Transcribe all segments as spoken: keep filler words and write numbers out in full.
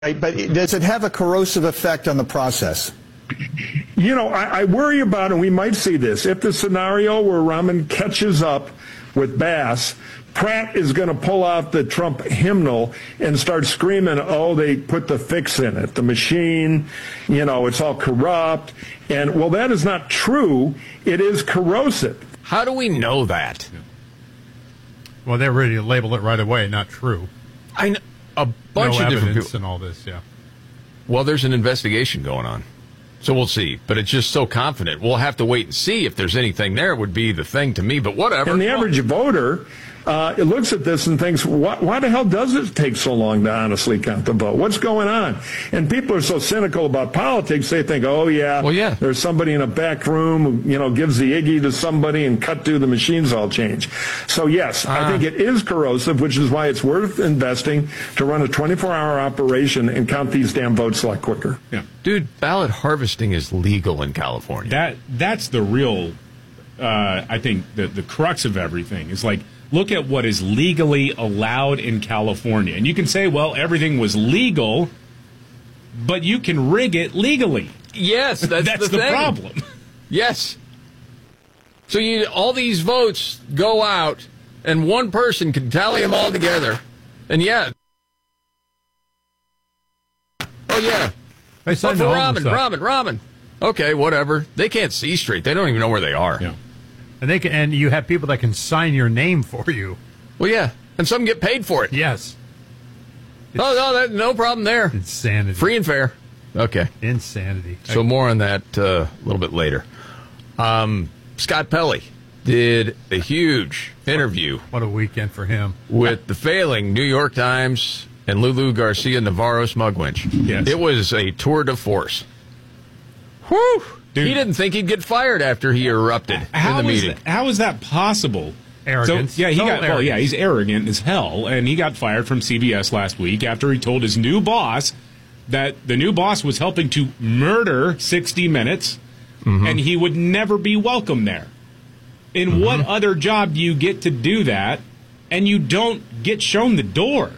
Right, but does it have a corrosive effect on the process? You know, I, I worry about, and we might see this, if the scenario where Rahman catches up with Bass, Pratt is going to pull out the Trump hymnal and start screaming, oh, they put the fix in it, the machine, you know, it's all corrupt. And, well, that is not true. It is corrosive. How do we know that? Well, they're ready to label it right away, not true. I know. A bunch no of different evidence people. and all this, yeah. Well, there's an investigation going on, so we'll see. But it's just so confident. We'll have to wait and see if there's anything there. Would be the thing to me. But whatever. And the average voter, uh, it looks at this and thinks, why, why the hell does it take so long to honestly count the vote? What's going on? And people are so cynical about politics, they think, oh, yeah, well, yeah. there's somebody in a back room who, you know, gives the Iggy to somebody and cut to the machines all change. So, yes, uh, I think it is corrosive, which is why it's worth investing to run a twenty-four hour operation and count these damn votes a lot quicker. Yeah. Dude, ballot harvesting is legal in California. That That's the real, uh, I think, the, the crux of everything is like, look at what is legally allowed in California. And you can say, well, everything was legal, but you can rig it legally. Yes, that's, that's the, the thing. problem. Yes. So you, all these votes go out, and one person can tally them all together. And, yeah. Oh, yeah. They Vote for Rahman, Rahman, Rahman. Okay, whatever. They can't see straight. They don't even know where they are. Yeah. And they can, and you have people that can sign your name for you. Well, yeah, and some get paid for it. Yes. Oh, no, that, no problem there. Insanity. Free and fair. Okay. Insanity. So more on that uh, a little bit later. Um, Scott Pelley did a huge interview. What a weekend for him. With the failing New York Times and Lulu Garcia Navarro Smugwinch. Yes. It was a tour de force. Whew. Dude. He didn't think he'd get fired after he erupted How in the is meeting. that, how is that possible? Arrogance. So, yeah, he Total got. Well, yeah, he's arrogant as hell, and he got fired from C B S last week after he told his new boss that the new boss was helping to murder sixty minutes, mm-hmm. and he would never be welcome there. In mm-hmm. what other job do you get to do that, and you don't get shown the door?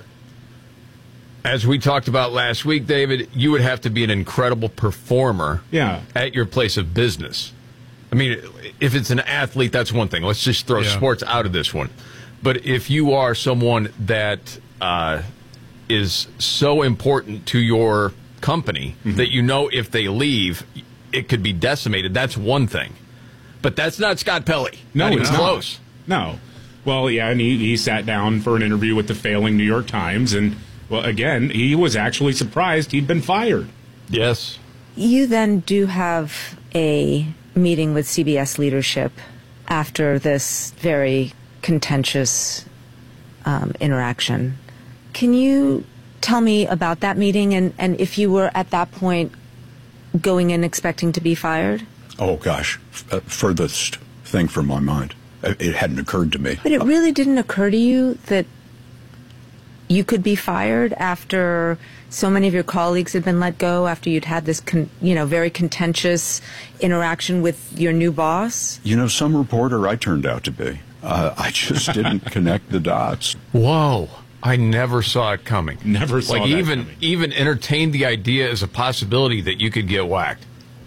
As we talked about last week, David, you would have to be an incredible performer yeah. at your place of business. I mean, if it's an athlete, that's one thing. Let's just throw yeah. sports out of this one. But if you are someone that uh, is so important to your company mm-hmm. that you know if they leave, it could be decimated, that's one thing. But that's not Scott Pelley. No, not even it's close. Not. No. Well, yeah, and he, he sat down for an interview with the failing New York Times, and, well, again, he was actually surprised he'd been fired. Yes. You then do have a meeting with C B S leadership after this very contentious um, interaction. Can you tell me about that meeting and, and if you were at that point going in expecting to be fired? Oh, gosh. Uh, furthest thing from my mind. It hadn't occurred to me. But it really didn't occur to you that you could be fired after so many of your colleagues had been let go, after you'd had this, con- you know, very contentious interaction with your new boss? You know, some reporter I turned out to be. Uh, I just didn't connect the dots. Whoa. I never saw it coming. Never saw like that even coming. even entertained the idea as a possibility that you could get whacked.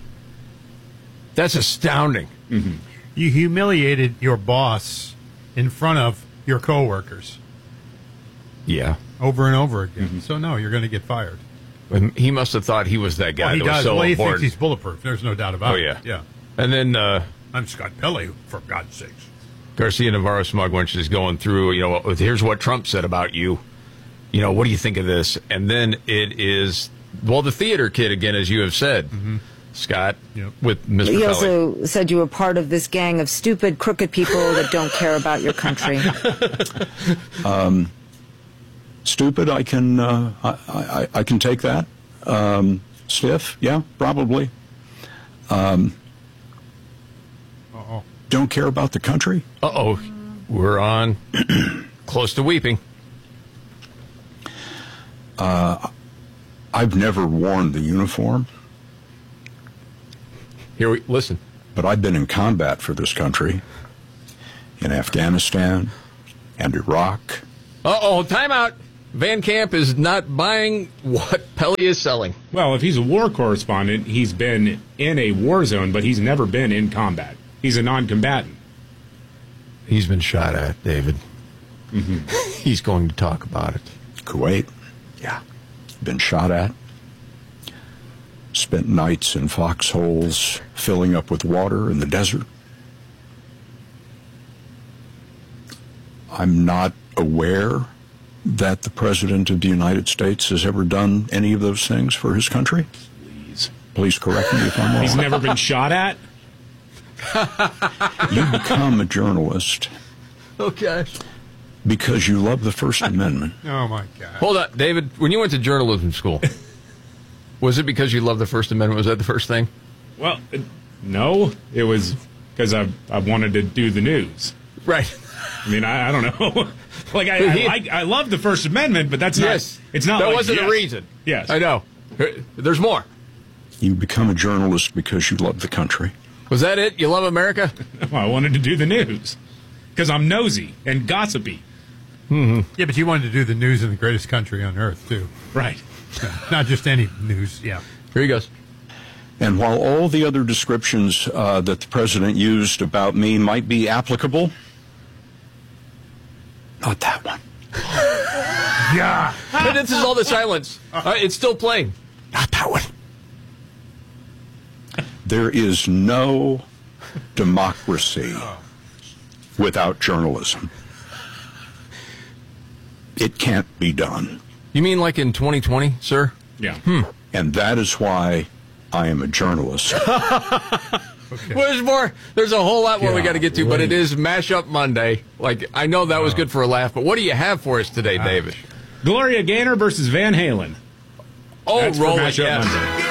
That's astounding. Mm-hmm. You humiliated your boss in front of your coworkers. Yeah. Over and over again. Mm-hmm. So, no, you're going to get fired. And he must have thought he was that guy Well, he that does. was so well, he important. thinks he's bulletproof. There's no doubt about oh, it. yeah. Yeah. And then uh, I'm Scott Pelley, for God's sakes. Garcia Navarro Smugwinch is going through, you know, here's what Trump said about you. You know, what do you think of this? And then it is, well, the theater kid again, as you have said, mm-hmm. Scott, yep. with Mister He Pelley. also said you were part of this gang of stupid, crooked people that don't care about your country. um, stupid, I can, uh, I, I, I can take that. Um, stiff, yeah, probably. Um, Uh-oh. Don't care about the country? Uh-oh. We're on close to weeping. Uh, I've never worn the uniform. Here we listen. But I've been in combat for this country, in Afghanistan and Iraq. Uh-oh, time out. Van Camp is not buying what Pelly is selling. Well, if he's a war correspondent, he's been in a war zone, but he's never been in combat. He's a non-combatant. He's been shot at, David. Mm-hmm. He's going to talk about it. Kuwait. Yeah. Been shot at. Spent nights in foxholes filling up with water in the desert. I'm not aware that the President of the United States has ever done any of those things for his country. Please. Please correct me if I'm wrong. He's never been shot at? You become a journalist Okay. because you love the First Amendment. Oh, my God. Hold on, David. When you went to journalism school, was it because you loved the First Amendment? Was that the first thing? Well, uh, no. It was because I, I wanted to do the news. Right. I mean, I, I don't know. like, I, I, I, I love the First Amendment, but that's Yes. not... It's not That like, wasn't yes. the reason. Yes. I know. There's more. You become a journalist because you love the country. Was that it? You love America? Well, I wanted to do the news because I'm nosy and gossipy. Yeah, but you wanted to do the news in the greatest country on earth, too. Right. Not just any news, yeah. Here he goes. And while all the other descriptions uh, that the President used about me might be applicable, not that one. Yeah. But this is all the silence. Uh, it's still playing. Not that one. There is no democracy without journalism. It can't be done. You mean like in twenty twenty, sir? Yeah. And that is why I am a journalist. Well, there's more. There's a whole lot more we got to get to, but it is Mashup Monday. Like, I know that was good for a laugh, but what do you have for us today, David? Gloria Gaynor versus Van Halen. Oh, That's for roll it, Mashup yes. Monday.